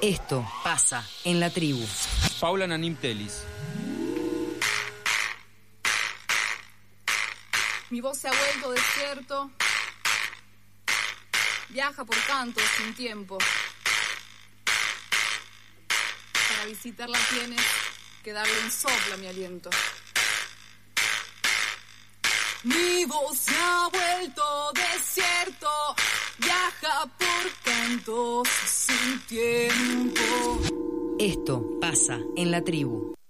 Esto pasa en la tribu. Paula Nanim Telis. Mi voz se ha vuelto desierto. Viaja por cantos sin tiempo. Para visitarla tienes que darle un soplo a mi aliento. Mi voz se ha vuelto desierto. Viaja por cantos sin tiempo. Esto pasa en la tribu.